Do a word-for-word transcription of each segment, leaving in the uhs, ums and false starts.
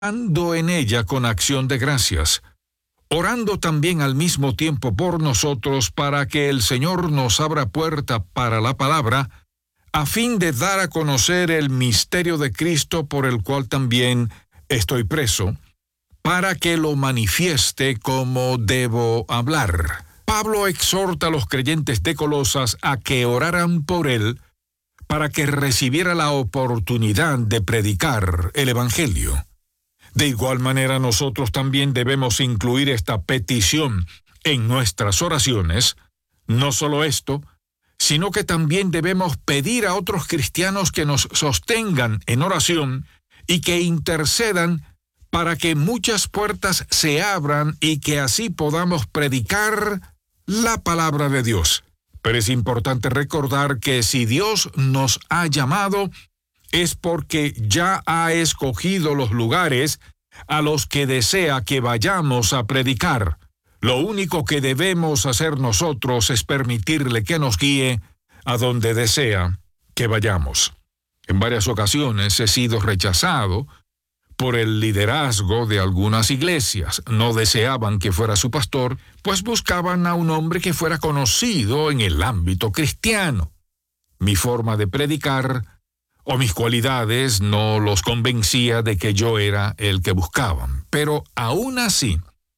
ando en ella con acción de gracias, orando también al mismo tiempo por nosotros para que el Señor nos abra puerta para la palabra, a fin de dar a conocer el misterio de Cristo por el cual también estoy preso, para que lo manifieste como debo hablar. Pablo exhorta a los creyentes de Colosas a que oraran por él para que recibiera la oportunidad de predicar el Evangelio. De igual manera, nosotros también debemos incluir esta petición en nuestras oraciones. No solo esto, sino que también debemos pedir a otros cristianos que nos sostengan en oración y que intercedan para que muchas puertas se abran y que así podamos predicar la palabra de Dios. Pero es importante recordar que si Dios nos ha llamado, es porque ya ha escogido los lugares a los que desea que vayamos a predicar. Lo único que debemos hacer nosotros es permitirle que nos guíe a donde desea que vayamos. En varias ocasiones he sido rechazado por el liderazgo de algunas iglesias. No deseaban que fuera su pastor, pues buscaban a un hombre que fuera conocido en el ámbito cristiano. Mi forma de predicar o mis cualidades no los convencía de que yo era el que buscaban. Pero aún así,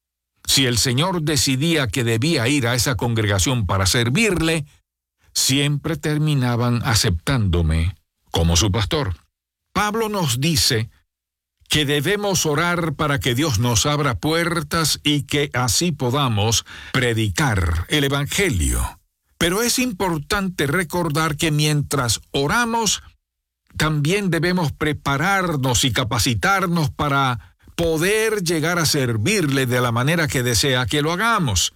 si el Señor decidía que debía ir a esa congregación para servirle, siempre terminaban aceptándome como su pastor. Pablo nos dice que debemos orar para que Dios nos abra puertas y que así podamos predicar el Evangelio. Pero es importante recordar que mientras oramos, también debemos prepararnos y capacitarnos para poder llegar a servirle de la manera que desea que lo hagamos.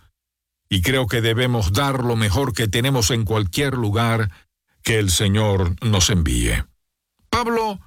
Y creo que debemos dar lo mejor que tenemos en cualquier lugar que el Señor nos envíe. Pablo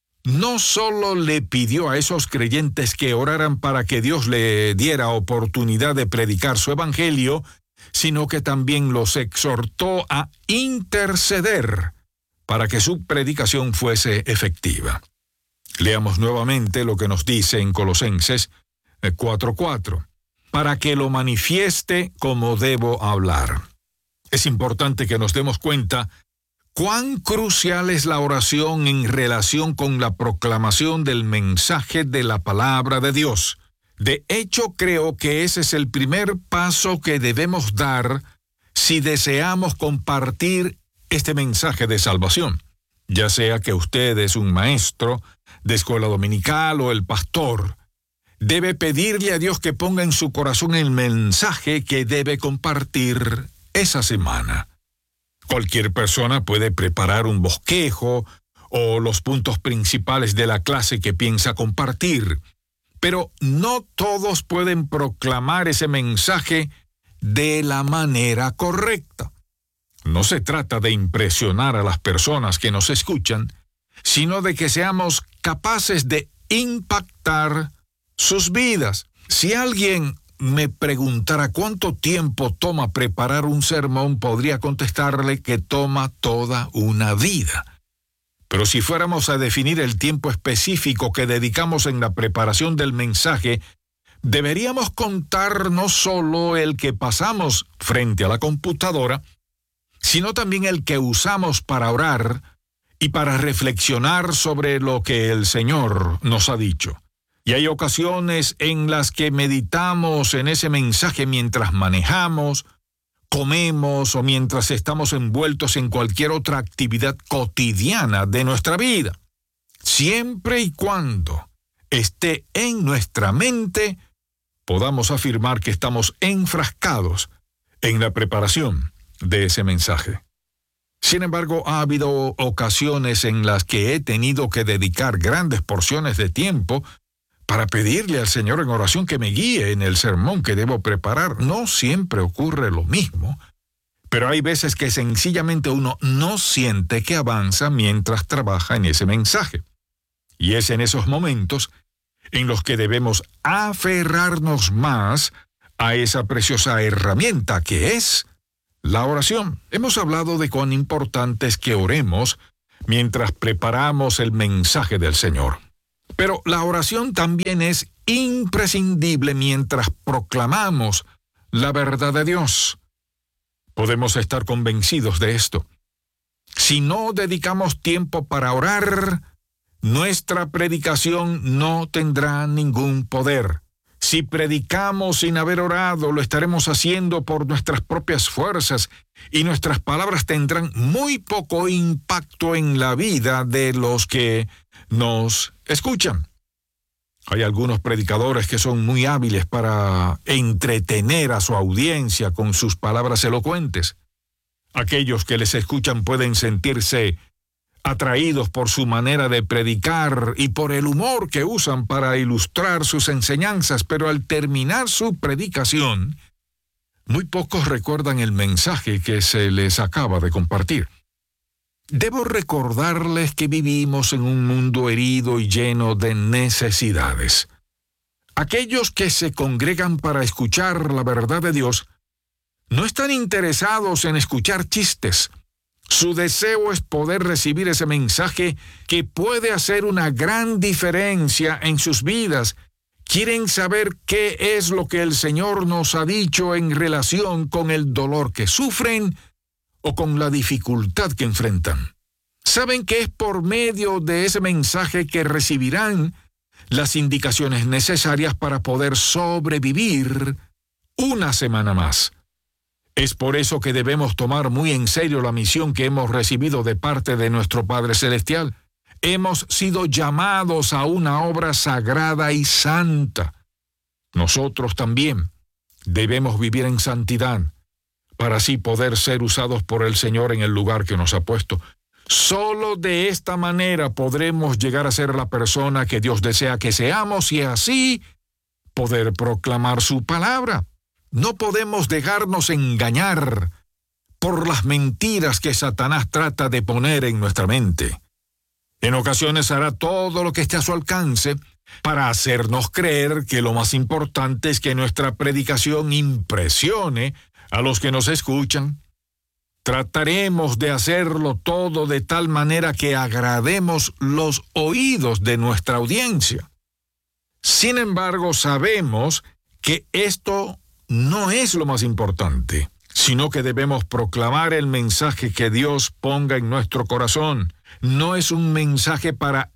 no solo le pidió a esos creyentes que oraran para que Dios le diera oportunidad de predicar su evangelio, sino que también los exhortó a interceder para que su predicación fuese efectiva. Leamos nuevamente lo que nos dice en Colosenses cuatro cuatro. Para que lo manifieste como debo hablar. Es importante que nos demos cuenta cuán crucial es la oración en relación con la proclamación del mensaje de la palabra de Dios. De hecho, creo que ese es el primer paso que debemos dar si deseamos compartir este mensaje de salvación. Ya sea que usted es un maestro de escuela dominical o el pastor, debe pedirle a Dios que ponga en su corazón el mensaje que debe compartir esa semana. Cualquier persona puede preparar un bosquejo o los puntos principales de la clase que piensa compartir, pero no todos pueden proclamar ese mensaje de la manera correcta. No se trata de impresionar a las personas que nos escuchan, sino de que seamos capaces de impactar sus vidas. Si alguien me preguntara cuánto tiempo toma preparar un sermón, podría contestarle que toma toda una vida. Pero si fuéramos a definir el tiempo específico que dedicamos en la preparación del mensaje, deberíamos contar no solo el que pasamos frente a la computadora, sino también el que usamos para orar y para reflexionar sobre lo que el Señor nos ha dicho. Y hay ocasiones en las que meditamos en ese mensaje mientras manejamos, comemos o mientras estamos envueltos en cualquier otra actividad cotidiana de nuestra vida. Siempre y cuando esté en nuestra mente, podamos afirmar que estamos enfrascados en la preparación de ese mensaje. Sin embargo, ha habido ocasiones en las que he tenido que dedicar grandes porciones de tiempo para pedirle al Señor en oración que me guíe en el sermón que debo preparar. No siempre ocurre lo mismo, pero hay veces que sencillamente uno no siente que avanza mientras trabaja en ese mensaje. Y es en esos momentos en los que debemos aferrarnos más a esa preciosa herramienta que es la oración. Hemos hablado de cuán importante es que oremos mientras preparamos el mensaje del Señor. Pero la oración también es imprescindible mientras proclamamos la verdad de Dios. Podemos estar convencidos de esto. Si no dedicamos tiempo para orar, nuestra predicación no tendrá ningún poder. Si predicamos sin haber orado, lo estaremos haciendo por nuestras propias fuerzas y nuestras palabras tendrán muy poco impacto en la vida de los que nos escuchan. Hay algunos predicadores que son muy hábiles para entretener a su audiencia con sus palabras elocuentes. Aquellos que les escuchan pueden sentirse atraídos por su manera de predicar y por el humor que usan para ilustrar sus enseñanzas, pero al terminar su predicación, muy pocos recuerdan el mensaje que se les acaba de compartir. Debo recordarles que vivimos en un mundo herido y lleno de necesidades. Aquellos que se congregan para escuchar la verdad de Dios no están interesados en escuchar chistes. Su deseo es poder recibir ese mensaje que puede hacer una gran diferencia en sus vidas. Quieren saber qué es lo que el Señor nos ha dicho en relación con el dolor que sufren o con la dificultad que enfrentan. Saben que es por medio de ese mensaje que recibirán las indicaciones necesarias para poder sobrevivir una semana más. Es por eso que debemos tomar muy en serio la misión que hemos recibido de parte de nuestro Padre Celestial. Hemos sido llamados a una obra sagrada y santa. Nosotros también debemos vivir en santidad para así poder ser usados por el Señor en el lugar que nos ha puesto. Solo de esta manera podremos llegar a ser la persona que Dios desea que seamos y así poder proclamar su palabra. No podemos dejarnos engañar por las mentiras que Satanás trata de poner en nuestra mente. En ocasiones hará todo lo que esté a su alcance para hacernos creer que lo más importante es que nuestra predicación impresione a los que nos escuchan. Trataremos de hacerlo todo de tal manera que agrademos los oídos de nuestra audiencia. Sin embargo, sabemos que esto no es lo más importante, sino que debemos proclamar el mensaje que Dios ponga en nuestro corazón. No es un mensaje para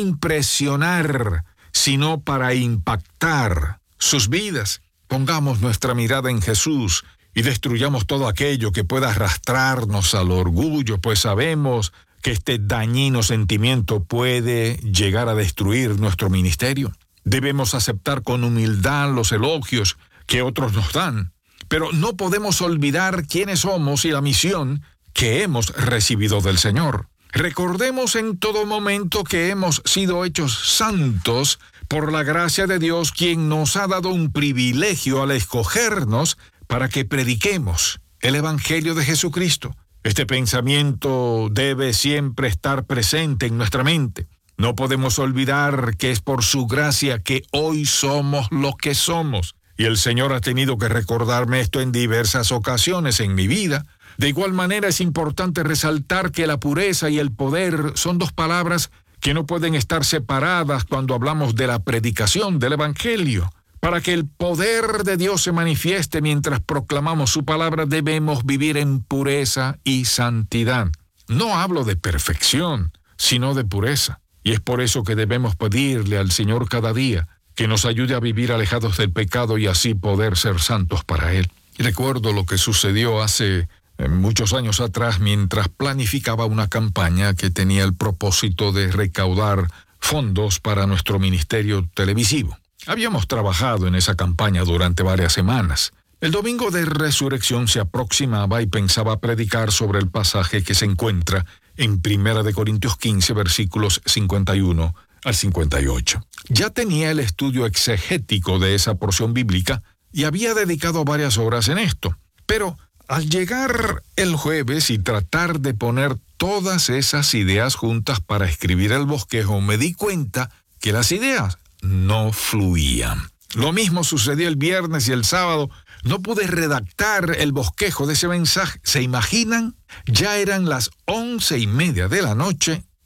impresionar, sino para impactar sus vidas. Pongamos nuestra mirada en Jesús y destruyamos todo aquello que pueda arrastrarnos al orgullo, pues sabemos que este dañino sentimiento puede llegar a destruir nuestro ministerio. Debemos aceptar con humildad los elogios que otros nos dan, pero no podemos olvidar quiénes somos y la misión que hemos recibido del Señor. Recordemos en todo momento que hemos sido hechos santos por la gracia de Dios, quien nos ha dado un privilegio al escogernos para que prediquemos el Evangelio de Jesucristo. Este pensamiento debe siempre estar presente en nuestra mente. No podemos olvidar que es por su gracia que hoy somos lo que somos. Y el Señor ha tenido que recordarme esto en diversas ocasiones en mi vida. De igual manera es importante resaltar que la pureza y el poder son dos palabras que no pueden estar separadas cuando hablamos de la predicación del Evangelio. Para que el poder de Dios se manifieste mientras proclamamos su palabra, debemos vivir en pureza y santidad. No hablo de perfección, sino de pureza. Y es por eso que debemos pedirle al Señor cada día que nos ayude a vivir alejados del pecado y así poder ser santos para Él. Y recuerdo lo que sucedió hace eh, muchos años atrás mientras planificaba una campaña que tenía el propósito de recaudar fondos para nuestro ministerio televisivo. Habíamos trabajado en esa campaña durante varias semanas. El domingo de resurrección se aproximaba y pensaba predicar sobre el pasaje que se encuentra en Primera de Corintios quince, versículos cincuenta y uno al cincuenta y ocho. Ya tenía el estudio exegético de esa porción bíblica y había dedicado varias horas en esto. Pero al llegar el jueves y tratar de poner todas esas ideas juntas para escribir el bosquejo, me di cuenta que las ideas no fluían. Lo mismo sucedió el viernes y el sábado. No pude redactar el bosquejo de ese mensaje. ¿Se imaginan? Ya eran las once y media de la noche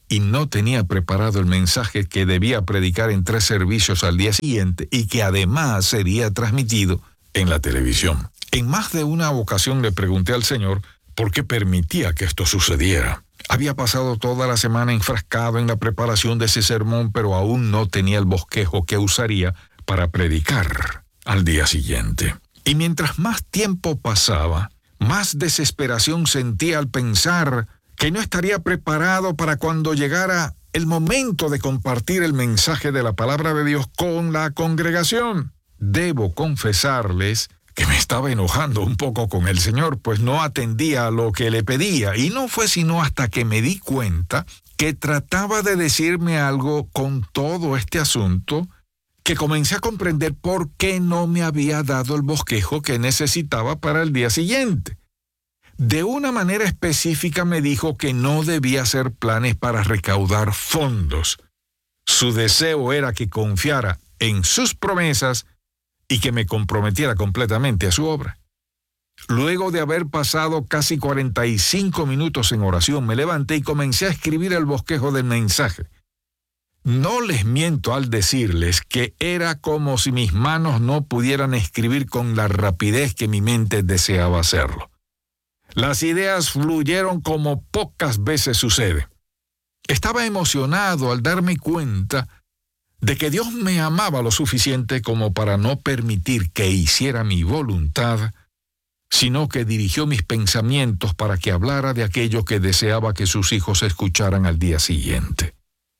y no tenía preparado el mensaje que debía predicar en tres servicios al día siguiente y que además sería transmitido en la televisión. En más de una ocasión le pregunté al Señor por qué permitía que esto sucediera. Había pasado toda la semana enfrascado en la preparación de ese sermón, pero aún no tenía el bosquejo que usaría para predicar al día siguiente. Y mientras más tiempo pasaba, más desesperación sentía al pensar que no estaría preparado para cuando llegara el momento de compartir el mensaje de la palabra de Dios con la congregación. Debo confesarles que me estaba enojando un poco con el Señor, pues no atendía a lo que le pedía, y no fue sino hasta que me di cuenta que trataba de decirme algo con todo este asunto, que comencé a comprender por qué no me había dado el bosquejo que necesitaba para el día siguiente. De una manera específica me dijo que no debía hacer planes para recaudar fondos. Su deseo era que confiara en sus promesas y que me comprometiera completamente a su obra. Luego de haber pasado casi cuarenta y cinco minutos en oración, me levanté y comencé a escribir el bosquejo del mensaje. No les miento al decirles que era como si mis manos no pudieran escribir con la rapidez que mi mente deseaba hacerlo. Las ideas fluyeron como pocas veces sucede. Estaba emocionado al darme cuenta de que Dios me amaba lo suficiente como para no permitir que hiciera mi voluntad, sino que dirigió mis pensamientos para que hablara de aquello que deseaba que sus hijos escucharan al día siguiente.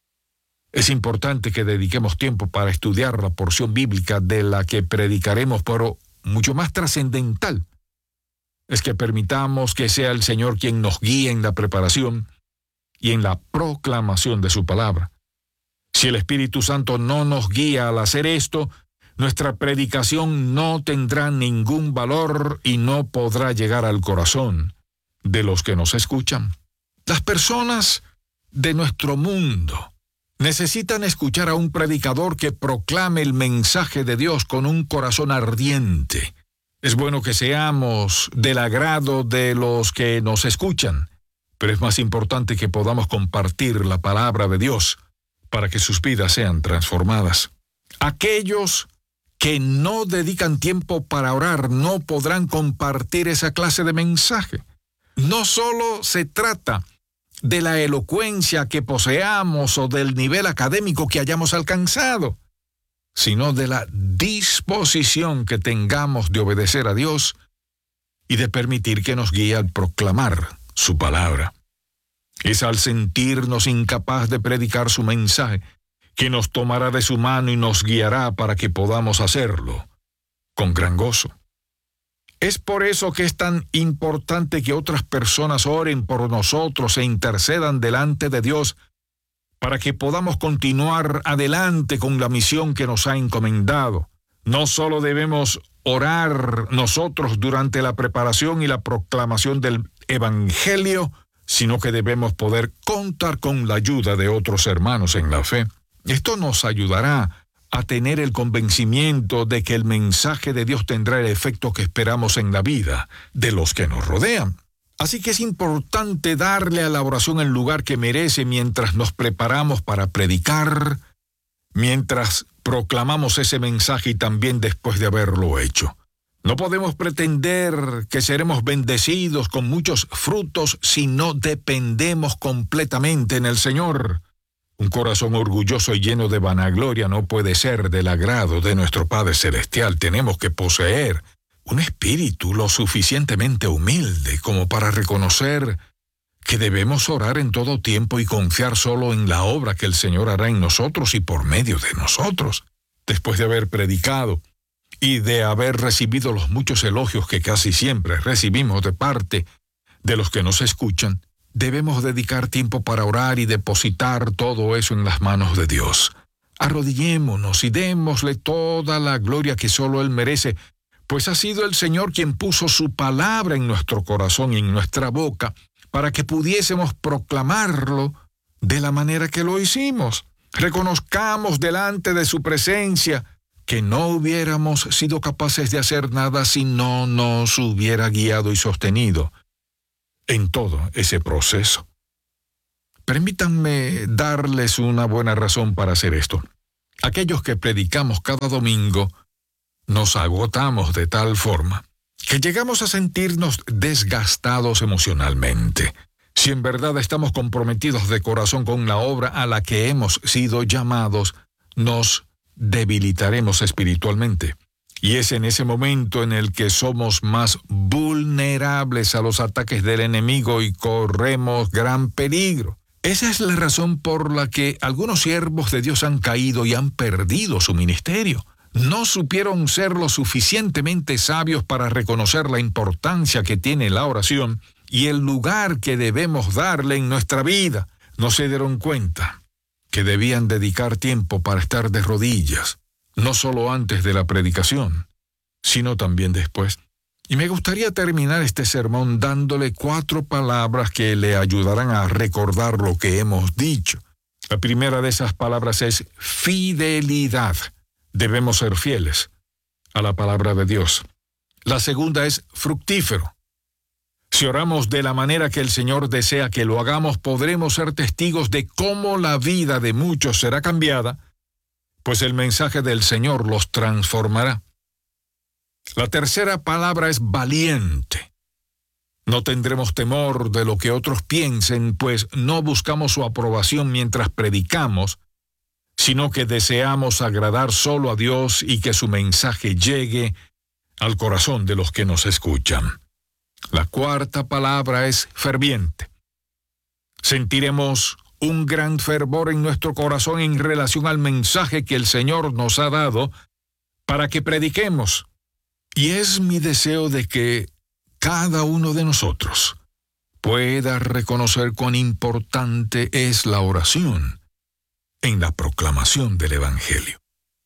Es importante que dediquemos tiempo para estudiar la porción bíblica de la que predicaremos, pero mucho más trascendental es que permitamos que sea el Señor quien nos guíe en la preparación y en la proclamación de su palabra. Si el Espíritu Santo no nos guía al hacer esto, nuestra predicación no tendrá ningún valor y no podrá llegar al corazón de los que nos escuchan. Las personas de nuestro mundo necesitan escuchar a un predicador que proclame el mensaje de Dios con un corazón ardiente. Es bueno que seamos del agrado de los que nos escuchan, pero es más importante que podamos compartir la palabra de Dios para que sus vidas sean transformadas. Aquellos que no dedican tiempo para orar no podrán compartir esa clase de mensaje. No solo se trata de la elocuencia que poseamos o del nivel académico que hayamos alcanzado, sino de la disposición que tengamos de obedecer a Dios y de permitir que nos guíe al proclamar su palabra. Es al sentirnos incapaz de predicar su mensaje que nos tomará de su mano y nos guiará para que podamos hacerlo con gran gozo. Es por eso que es tan importante que otras personas oren por nosotros e intercedan delante de Dios para que podamos continuar adelante con la misión que nos ha encomendado. No solo debemos orar nosotros durante la preparación y la proclamación del Evangelio, sino que debemos poder contar con la ayuda de otros hermanos en la fe. Esto nos ayudará a tener el convencimiento de que el mensaje de Dios tendrá el efecto que esperamos en la vida de los que nos rodean. Así que es importante darle a la oración el lugar que merece mientras nos preparamos para predicar, mientras proclamamos ese mensaje y también después de haberlo hecho. No podemos pretender que seremos bendecidos con muchos frutos si no dependemos completamente en el Señor. Un corazón orgulloso y lleno de vanagloria no puede ser del agrado de nuestro Padre Celestial. Tenemos que poseer un espíritu lo suficientemente humilde como para reconocer que debemos orar en todo tiempo y confiar solo en la obra que el Señor hará en nosotros y por medio de nosotros. Después de haber predicado y de haber recibido los muchos elogios que casi siempre recibimos de parte de los que nos escuchan, debemos dedicar tiempo para orar y depositar todo eso en las manos de Dios. Arrodillémonos y démosle toda la gloria que solo Él merece, pues ha sido el Señor quien puso su palabra en nuestro corazón y en nuestra boca para que pudiésemos proclamarlo de la manera que lo hicimos. Reconozcamos delante de su presencia que no hubiéramos sido capaces de hacer nada si no nos hubiera guiado y sostenido en todo ese proceso. Permítanme darles una buena razón para hacer esto. Aquellos que predicamos cada domingo nos agotamos de tal forma que llegamos a sentirnos desgastados emocionalmente. Si en verdad estamos comprometidos de corazón con la obra a la que hemos sido llamados, nos debilitaremos espiritualmente. Y es en ese momento en el que somos más vulnerables a los ataques del enemigo y corremos gran peligro. Esa es la razón por la que algunos siervos de Dios han caído y han perdido su ministerio. No supieron ser lo suficientemente sabios para reconocer la importancia que tiene la oración y el lugar que debemos darle en nuestra vida. No se dieron cuenta que debían dedicar tiempo para estar de rodillas, no solo antes de la predicación, sino también después. Y me gustaría terminar este sermón dándole cuatro palabras que le ayudarán a recordar lo que hemos dicho. La primera de esas palabras es fidelidad. Debemos ser fieles a la palabra de Dios. La segunda es fructífero. Si oramos de la manera que el Señor desea que lo hagamos, podremos ser testigos de cómo la vida de muchos será cambiada, pues el mensaje del Señor los transformará. La tercera palabra es valiente. No tendremos temor de lo que otros piensen, pues no buscamos su aprobación mientras predicamos, sino que deseamos agradar solo a Dios y que su mensaje llegue al corazón de los que nos escuchan. La cuarta palabra es ferviente. Sentiremos un gran fervor en nuestro corazón en relación al mensaje que el Señor nos ha dado para que prediquemos. Y es mi deseo de que cada uno de nosotros pueda reconocer cuán importante es la oración en la proclamación del Evangelio.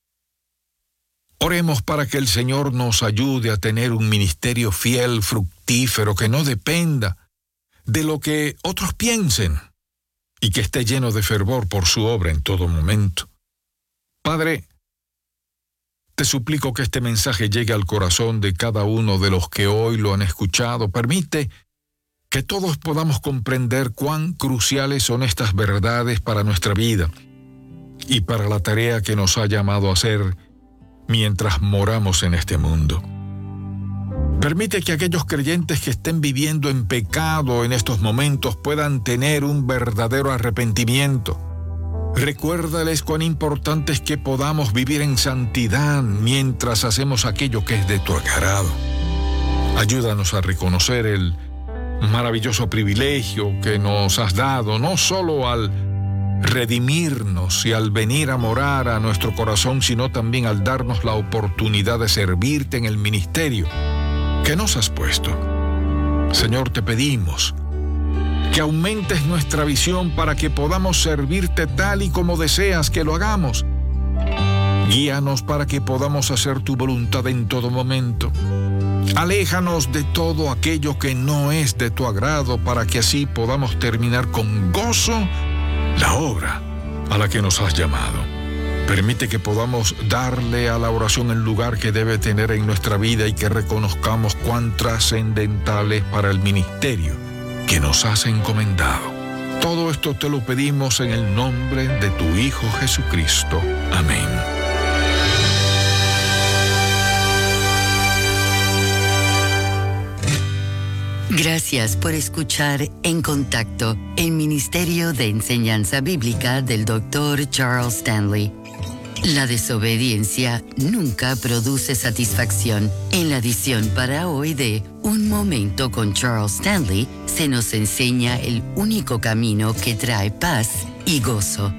Oremos para que el Señor nos ayude a tener un ministerio fiel, fructífero, que no dependa de lo que otros piensen y que esté lleno de fervor por su obra en todo momento. Padre, te suplico que este mensaje llegue al corazón de cada uno de los que hoy lo han escuchado. Permite que todos podamos comprender cuán cruciales son estas verdades para nuestra vida y para la tarea que nos ha llamado a hacer mientras moramos en este mundo. Permite que aquellos creyentes que estén viviendo en pecado en estos momentos puedan tener un verdadero arrepentimiento. Recuérdales cuán importante es que podamos vivir en santidad mientras hacemos aquello que es de tu agrado. Ayúdanos a reconocer el maravilloso privilegio que nos has dado, no solo al redimirnos y al venir a morar a nuestro corazón, sino también al darnos la oportunidad de servirte en el ministerio que nos has puesto. Señor, te pedimos que aumentes nuestra visión para que podamos servirte tal y como deseas que lo hagamos. Guíanos para que podamos hacer tu voluntad en todo momento. Aléjanos de todo aquello que no es de tu agrado para que así podamos terminar con gozo la obra a la que nos has llamado. Permite que podamos darle a la oración el lugar que debe tener en nuestra vida y que reconozcamos cuán trascendental es para el ministerio que nos has encomendado. Todo esto te lo pedimos en el nombre de tu Hijo Jesucristo. Amén. Gracias por escuchar En Contacto, el Ministerio de Enseñanza Bíblica del doctor Charles Stanley. La desobediencia nunca produce satisfacción. En la edición para hoy de Un Momento con Charles Stanley, se nos enseña el único camino que trae paz y gozo.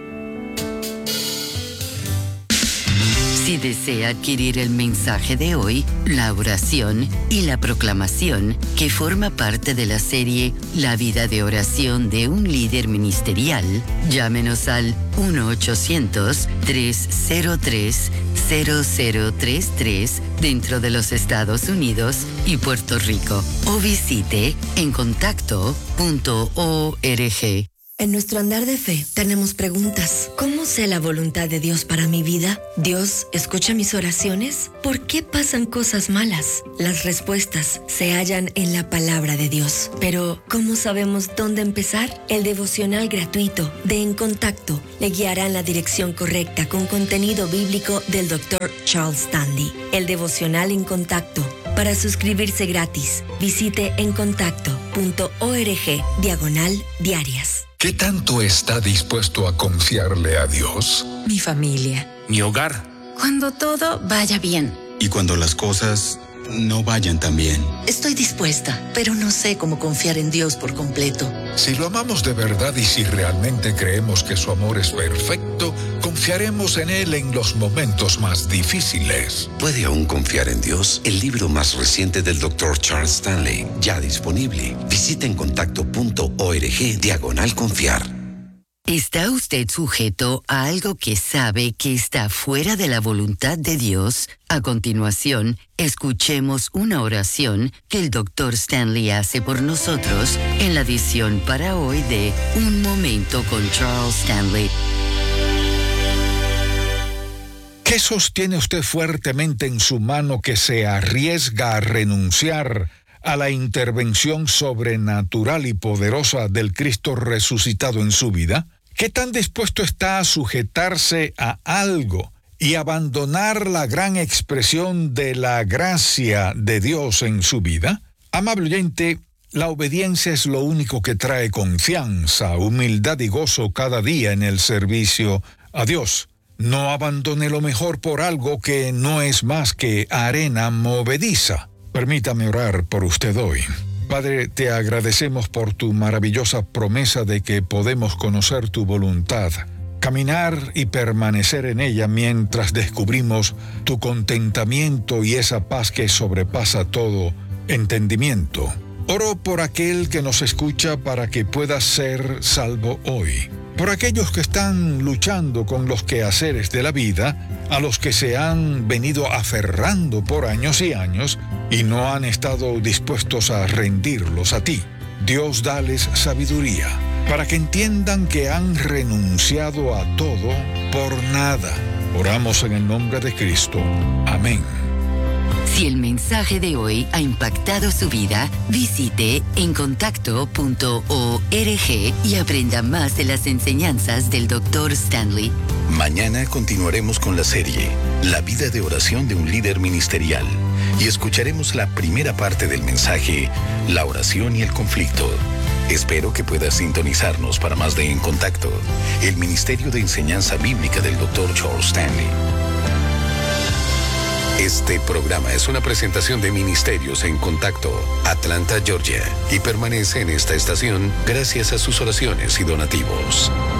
Si desea adquirir el mensaje de hoy, la oración y la proclamación, que forma parte de la serie La vida de oración de un líder ministerial, llámenos al uno ochocientos, tres cero tres, cero cero tres tres dentro de los Estados Unidos y Puerto Rico o visite en contacto punto org. En nuestro andar de fe tenemos preguntas. ¿Cómo sé la voluntad de Dios para mi vida? ¿Dios escucha mis oraciones? ¿Por qué pasan cosas malas? Las respuestas se hallan en la palabra de Dios. Pero, ¿cómo sabemos dónde empezar? El devocional gratuito de En Contacto le guiará en la dirección correcta con contenido bíblico del doctor Charles Stanley. El devocional En Contacto. Para suscribirse gratis, visite encontacto punto org diagonal diarias. ¿Qué tanto está dispuesto a confiarle a Dios? Mi familia. Mi hogar. Cuando todo vaya bien. Y cuando las cosas no vayan tan bien. Estoy dispuesta, pero no sé cómo confiar en Dios por completo. Si lo amamos de verdad y si realmente creemos que su amor es perfecto, confiaremos en Él en los momentos más difíciles. ¿Puede aún confiar en Dios? El libro más reciente del doctor Charles Stanley, ya disponible. Visita encontacto punto org diagonal confiar. ¿Está usted sujeto a algo que sabe que está fuera de la voluntad de Dios? A continuación, escuchemos una oración que el doctor Stanley hace por nosotros en la edición para hoy de Un Momento con Charles Stanley. ¿Qué sostiene usted fuertemente en su mano que se arriesga a renunciar a la intervención sobrenatural y poderosa del Cristo resucitado en su vida? ¿Qué tan dispuesto está a sujetarse a algo y abandonar la gran expresión de la gracia de Dios en su vida? Amable oyente, la obediencia es lo único que trae confianza, humildad y gozo cada día en el servicio a Dios. No abandone lo mejor por algo que no es más que arena movediza. Permítame orar por usted hoy. Padre, te agradecemos por tu maravillosa promesa de que podemos conocer tu voluntad, caminar y permanecer en ella mientras descubrimos tu contentamiento y esa paz que sobrepasa todo entendimiento. Oro por aquel que nos escucha para que pueda ser salvo hoy. Por aquellos que están luchando con los quehaceres de la vida, a los que se han venido aferrando por años y años y no han estado dispuestos a rendirlos a ti. Dios, dales sabiduría para que entiendan que han renunciado a todo por nada. Oramos en el nombre de Cristo. Amén. Si el mensaje de hoy ha impactado su vida, visite encontacto punto org y aprenda más de las enseñanzas del doctor Stanley. Mañana continuaremos con la serie La vida de oración de un líder ministerial y escucharemos la primera parte del mensaje La oración y el conflicto. Espero que puedas sintonizarnos para más de En Contacto, el Ministerio de Enseñanza Bíblica del doctor Charles Stanley. Este programa es una presentación de Ministerios en Contacto, Atlanta, Georgia, y permanece en esta estación gracias a sus oraciones y donativos.